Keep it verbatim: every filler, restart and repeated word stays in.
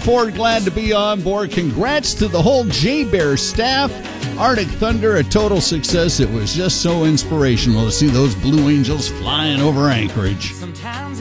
Ford, glad to be on board. Congrats to the whole J-Bear staff. Arctic Thunder, a total success. It was just so inspirational to see those Blue Angels flying over Anchorage.